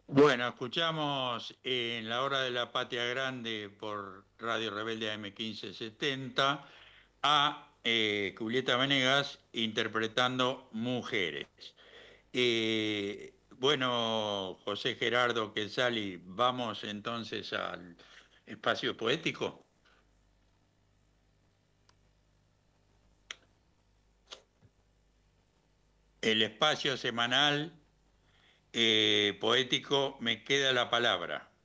Bueno, escuchamos en la hora de la Patria Grande por Radio Rebelde AM 1570 a Julieta Venegas interpretando Mujeres. Bueno, José Gerardo Quetzali, vamos entonces al espacio poético. El espacio semanal poético Me queda la palabra.